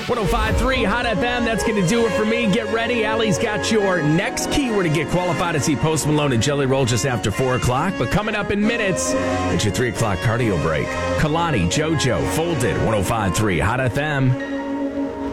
105.3 Hot FM. That's going to do it for me. Get ready. Allie's got your next keyword to get qualified to see Post Malone and Jelly Roll just after 4 o'clock. But coming up in minutes, it's your 3 o'clock cardio break. Kalani, JoJo, Folded, 105.3 Hot FM.